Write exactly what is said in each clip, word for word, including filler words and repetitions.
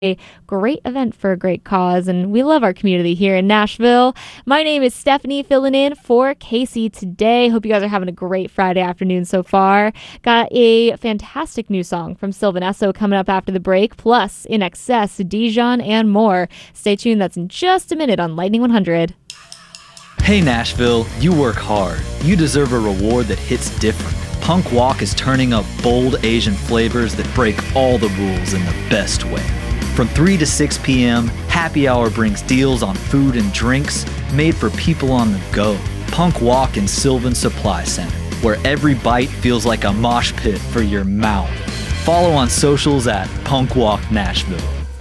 a great event for a great cause, and we love our community here in Nashville. My name is Stephanie, filling in for Casey today. Hope you guys are having a great Friday afternoon so far. Got a fantastic new song from Sylvan Esso coming up after the break, plus In Excess, Dijon, and more. Stay tuned, that's in just a minute on Lightning one hundred. Hey Nashville, you work hard. You deserve a reward that hits different. Punk Walk is turning up bold Asian flavors that break all the rules in the best way. From three to six p.m., happy hour brings deals on food and drinks made for people on the go. Punk Walk in Sylvan Supply Center, where every bite feels like a mosh pit for your mouth. Follow on socials at Punk Walk Nashville.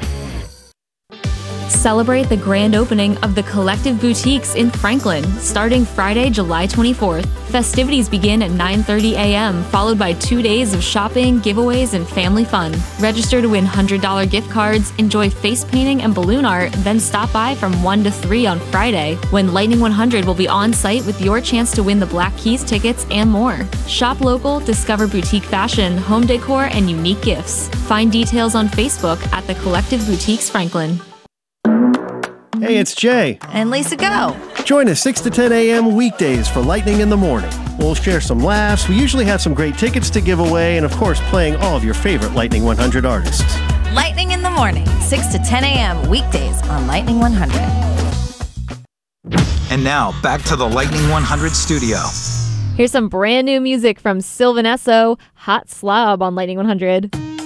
Celebrate the grand opening of the Collective Boutiques in Franklin, starting Friday, July twenty-fourth. Festivities begin at nine thirty a.m., followed by two days of shopping, giveaways, and family fun. Register to win one hundred dollars gift cards, enjoy face painting and balloon art, then stop by from one to three on Friday, when Lightning one hundred will be on site with your chance to win the Black Keys tickets and more. Shop local, discover boutique fashion, home decor, and unique gifts. Find details on Facebook at the Collective Boutiques Franklin. Hey, it's Jay. And Lisa Go. Join us six to ten a.m. weekdays for Lightning in the Morning. We'll share some laughs. We usually have some great tickets to give away, and of course, playing all of your favorite Lightning one hundred artists. Lightning in the Morning, six to ten a.m. weekdays on Lightning one hundred. And now, back to the Lightning one hundred studio. Here's some brand new music from Sylvan Esso, Hot Slob on Lightning one hundred.